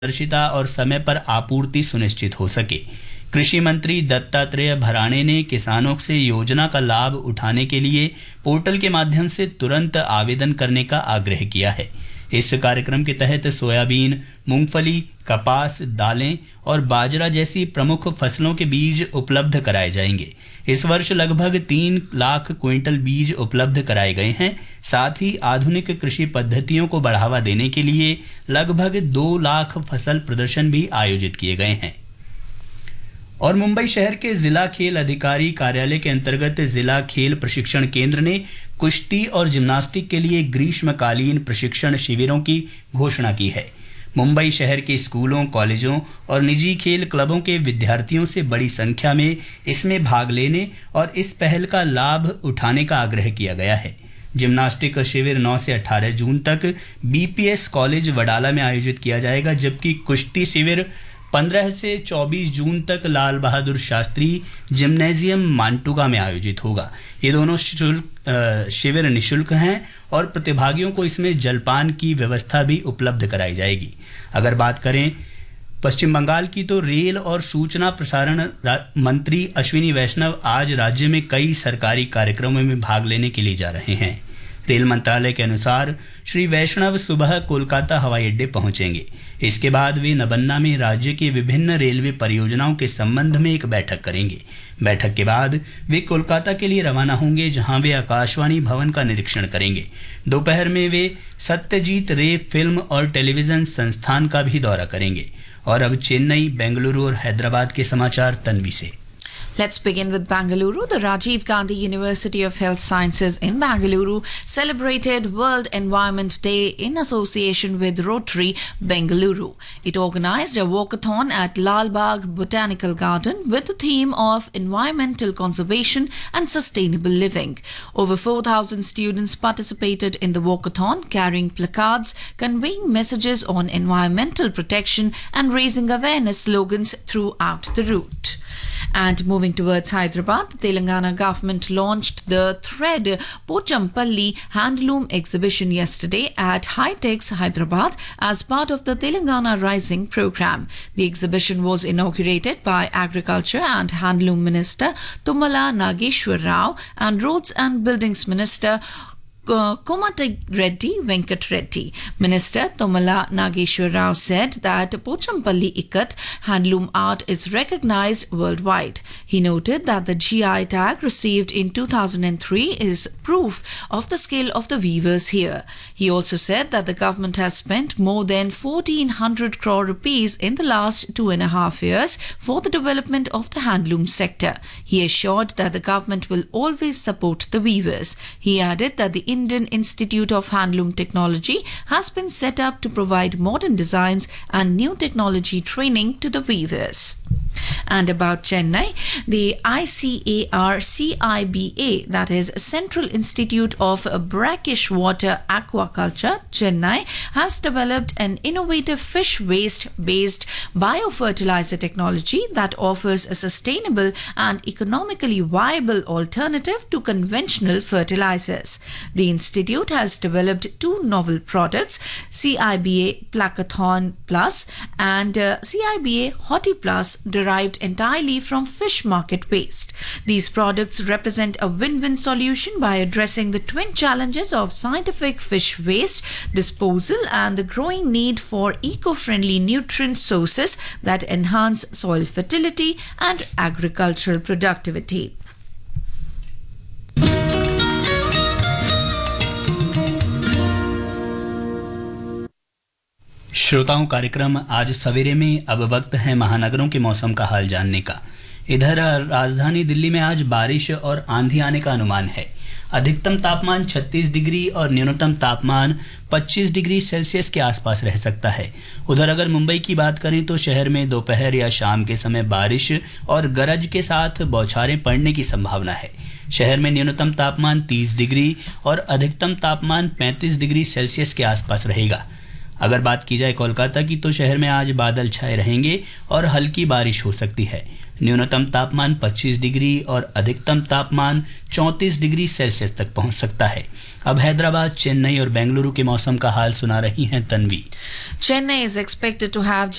पारदर्शिता और समय पर आपूर्ति सुनिश्चित हो सके। कृषि मंत्री दत्तात्रेय भराणे ने किसानों से योजना का लाभ उठाने के लिए पोर्टल के माध्यम से तुरंत आवेदन करने का आग्रह किया है। इस कार्यक्रम के तहत सोयाबीन, मूंगफली, कपास, दालें और बाजरा जैसी प्रमुख फसलों के बीज उपलब्ध कराए जाएंगे। इस वर्ष लगभग 3 लाख क्विंटल बीज उपलब्ध कराए गए हैं। साथ ही आधुनिक कृषि पद्धतियों को बढ़ावा देने के लिए लगभग 2 लाख फसल प्रदर्शन भी आयोजित किए गए हैं। और मुंबई शहर के जिला खेल अधिकारी कार्यालय के अंतर्गत जिला खेल प्रशिक्षण केंद्र ने कुश्ती और जिम्नास्टिक के लिए ग्रीष्मकालीन प्रशिक्षण शिविरों की घोषणा की है। मुंबई शहर के स्कूलों, कॉलेजों और निजी खेल क्लबों के विद्यार्थियों से बड़ी संख्या में इसमें भाग लेने और इस पहल का लाभ उठाने का आग्रह किया गया है। जिम्नास्टिक शिविर 9 से 18 जून तक बीपीएस कॉलेज वडाला में आयोजित किया जाएगा, जबकि कुश्ती शिविर 15 से 24 जून तक लाल बहादुर शास्त्री जिम्नेजियम मांटुगा में आयोजित होगा। ये दोनों शिविर निःशुल्क हैं और प्रतिभागियों को इसमें जलपान की व्यवस्था भी उपलब्ध कराई जाएगी। अगर बात करें पश्चिम बंगाल की, तो रेल और सूचना प्रसारण मंत्री अश्विनी वैष्णव आज राज्य में कई सरकारी कार्यक्रमों में भाग लेने के लिए जा रहे हैं। रेल मंत्रालय के अनुसार श्री वैष्णव सुबह कोलकाता हवाई अड्डे पहुंचेंगे। इसके बाद वे नबन्ना में राज्य के विभिन्न रेलवे परियोजनाओं के संबंध में एक बैठक करेंगे। बैठक के बाद वे कोलकाता के लिए रवाना होंगे, जहां वे आकाशवाणी भवन का निरीक्षण करेंगे। दोपहर में वे सत्यजीत रे फिल्म और टेलीविजन संस्थान का भी दौरा करेंगे। और अब चेन्नई, बेंगलुरु और हैदराबाद के समाचार तन्वी से। Let's begin with Bengaluru. The Rajiv Gandhi University of Health Sciences in Bengaluru celebrated World Environment Day in association with Rotary Bengaluru. It organized a walkathon at Lal Bagh Botanical Garden with the theme of environmental conservation and sustainable living. Over 4,000 students participated in the walkathon, carrying placards conveying messages on environmental protection and raising awareness slogans throughout the route. And moving towards Hyderabad, the Telangana government launched the Thread Pochampalli Handloom exhibition yesterday at High-Tech's Hyderabad as part of the Telangana Rising program. The exhibition was inaugurated by Agriculture and Handloom Minister Tummala Nageshwar Rao and Roads and Buildings Minister Komatreddy Venkat Reddy. Minister Tummala Nageshwar Rao said that Pochampalli Ikat handloom art is recognized worldwide. He noted that the GI tag received in 2003 is proof of the skill of the weavers here. He also said that the government has spent more than 1,400 crore rupees in the last 2.5 years for the development of the handloom sector. He assured that the government will always support the weavers. He added that the Indian Institute of Handloom Technology has been set up to provide modern designs and new technology training to the weavers. And about Chennai, the ICAR-CIBA, that is Central Institute of Brackish Water Aquaculture, Chennai, has developed an innovative fish waste-based biofertilizer technology that offers a sustainable and economically viable alternative to conventional fertilizers. The institute has developed 2 novel products, CIBA Placathon Plus and CIBA Hoti Plus, derived entirely from fish market waste. These products represent a win-win solution by addressing the twin challenges of scientific fish waste disposal and the growing need for eco-friendly nutrient sources that enhance soil fertility and agricultural productivity. श्रोताओं, कार्यक्रम आज सवेरे में अब वक्त है महानगरों के मौसम का हाल जानने का। इधर राजधानी दिल्ली में आज बारिश और आंधी आने का अनुमान है। अधिकतम तापमान 36 डिग्री और न्यूनतम तापमान 25 डिग्री सेल्सियस के आसपास रह सकता है। उधर अगर मुंबई की बात करें तो शहर में दोपहर या शाम के समय बारिश और गरज के साथ बौछारें पड़ने की संभावना है। शहर में न्यूनतम तापमान 30 डिग्री और अधिकतम तापमान 35 डिग्री सेल्सियस के आसपास रहेगा। अगर बात की जाए कोलकाता की, तो शहर में आज बादल छाए रहेंगे और हल्की बारिश हो सकती है। न्यूनतम तापमान 25 डिग्री और अधिकतम तापमान 34 डिग्री सेल्सियस तक पहुंच सकता है। अब हैदराबाद, चेन्नई और बेंगलुरु के मौसम का हाल सुना रही हैं Tanvi. Chennai is expected to have